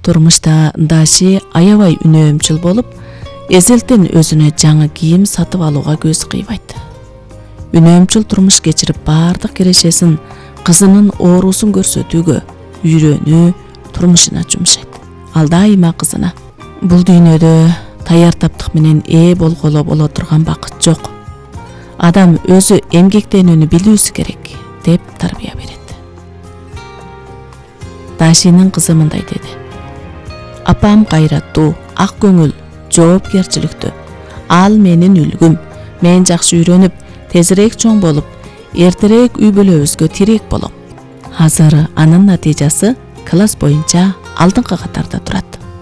Турмушта Даши аябай үнөөмчүл болуп, эзелтен өзүнө жаңы кийим сатып алууга көз кыйбайт. Үнөөмчүл турмуш кечирип бардык кирешесин кызынын оорусун көрсөтүүгө, үйрөнүү, турмушуна жумшайт. Ал дайыма кызына: "Бул дүйнөдө таяр таптык менен ээ болгола боло турган бакыт жок. Адам өзү эмгектенүүнү билүүсү керек" деп тарбия берет. Дашинин кызы мындай деди: "Апам кайраттуу, ак көңүл, жоопкерчиликтүү. Ал менин үлгүм. Мен жакшы үйрөнүп, тезирээк чоң болуп, эртерээк үй бүлөбүзгө тирек болом." Азыр анын натыйжасы класс боюнча алдыңкы катарда турат.